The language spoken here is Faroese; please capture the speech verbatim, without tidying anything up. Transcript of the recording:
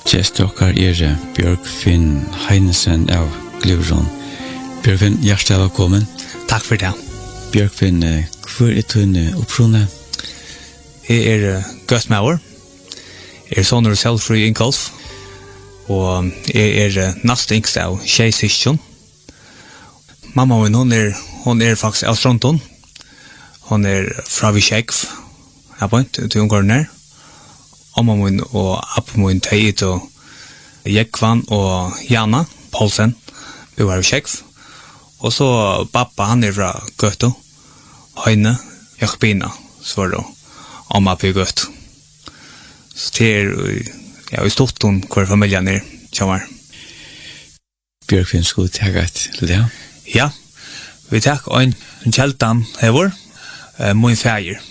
Gjestokkar er Bjørgfinn Heinesen av Gluron. Bjørgfinn, hjertelig velkommen. Takk for det. Bjørgfinn, hvor er du oppsjone? Jeg er gøstmauer. Jeg er sånn og selvfri Ingolf. Og jeg er neste yngst av tjejsyskjon. Mamma min, hun er, hun er faktisk av Stronton. Hun er fra Vishekv. Jeg har begynt til ungården her. Amma min og appa min teit og Jekvan og Jana Paulsen bor her i Vishekv. Og så pappa, han er fra Gøto. Høyne, Jakobina, så var det amma på Gøto. Så det er, ja, i stort om hver familien er, kommer. Bjørgfinn, skulle du takke til det? Ja, vi takker en kjeltan her vår, uh, min feir.